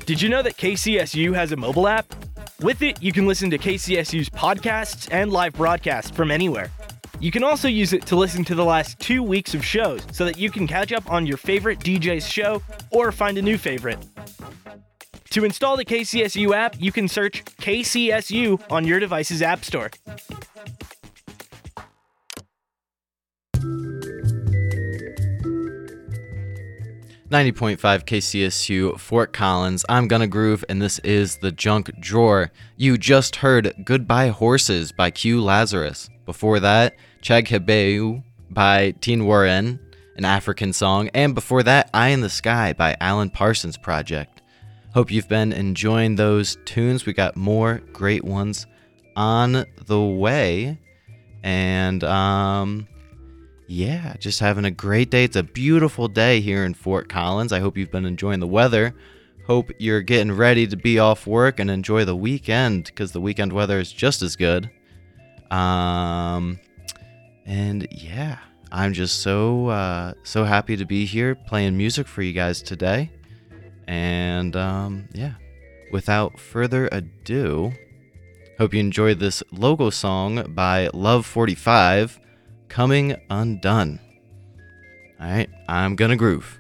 Did you know that KCSU has a mobile app? With it, you can listen to KCSU's podcasts and live broadcasts from anywhere. You can also use it to listen to the last 2 weeks of shows so that you can catch up on your favorite DJ's show or find a new favorite. To install the KCSU app, you can search KCSU on your device's app store. .5 KCSU Fort Collins. I'm Gonna Groove, and this is The Junk Drawer. You just heard Goodbye Horses by Q Lazarus. Before that, Chag Hebeu by Teen Warren, an African song. And before that, Eye in the Sky by Alan Parsons Project. Hope you've been enjoying those tunes. We got more great ones on the way. And, yeah, just having a great day. It's a beautiful day here in Fort Collins. I hope you've been enjoying the weather. Hope you're getting ready to be off work and enjoy the weekend, because the weekend weather is just as good. And yeah, I'm just so happy to be here playing music for you guys today. And yeah, without further ado, hope you enjoyed this logo song by Love 45, Coming Undone. All right, I'm gonna groove.